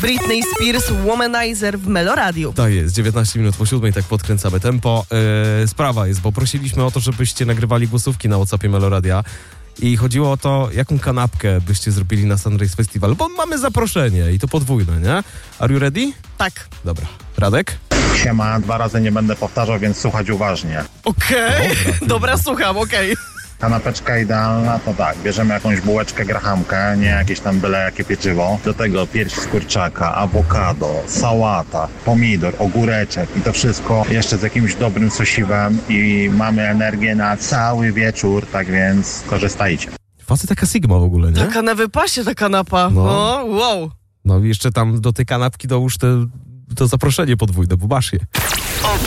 Britney Spears, Womanizer w Meloradiu. To jest, 19 minut po 7, tak podkręcamy tempo. Sprawa jest, bo prosiliśmy o to, żebyście nagrywali głosówki na WhatsAppie Meloradia i chodziło o to, jaką kanapkę byście zrobili na Sunrise Festival, bo mamy zaproszenie i to podwójne, nie? Are you ready? Tak. Dobra. Radek? Siema, 2 razy nie będę powtarzał, więc słuchać uważnie. Okej. Dobra, słucham, okej. Kanapeczka idealna to tak, bierzemy jakąś bułeczkę grahamkę, nie jakieś tam byle jakie pieczywo. Do tego pierś z kurczaka, awokado, sałata, pomidor, ogóreczek i to wszystko jeszcze z jakimś dobrym sosiwem i mamy energię na cały wieczór, tak więc korzystajcie. Facet taka Sigma w ogóle, nie? Taka na wypasie ta kanapa. No. O, wow. No i jeszcze tam do tej kanapki dołóż to zaproszenie podwójne, bo masz je.